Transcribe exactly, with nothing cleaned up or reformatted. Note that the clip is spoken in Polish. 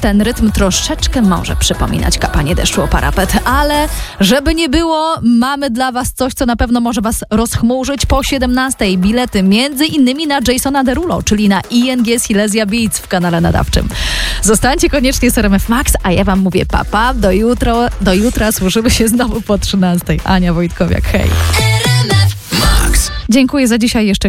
ten rytm troszeczkę może przypominać kapanie deszczu o parapet, ale żeby nie było, mamy dla was coś, co na pewno może was rozchmurzyć. Po siedemnastej bilety między innymi na Jasona Derulo, czyli na I N G Silesia Beats w kanale nadawczym. Zostańcie koniecznie z R M F Max, a ja wam mówię papa, do jutra, do jutra słyszymy się znowu po trzynastej. Ania Wojtkowiak, hej. Dziękuję za dzisiaj jeszcze.